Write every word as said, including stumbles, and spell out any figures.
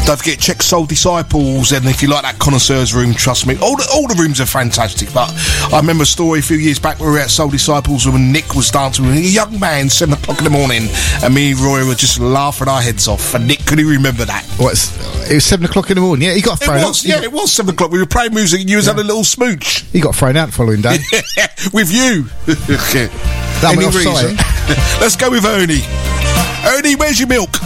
Don't forget, check Soul Disciples, and if you like that connoisseur's room, trust me, all the, all the rooms are fantastic. But I remember a story a few years back where we were at Soul Disciples when Nick was dancing with a young man, seven o'clock in the morning, and me and Roy were just laughing our heads off. And Nick, could he remember that? What? It was seven o'clock in the morning. Yeah, he got thrown it out. Was, yeah, got, it was seven o'clock. We were playing music, and you was yeah. having a little smooch. He got thrown out the following day with you. That Any went reason? Let's go with Ernie. Ernie, where's your milk?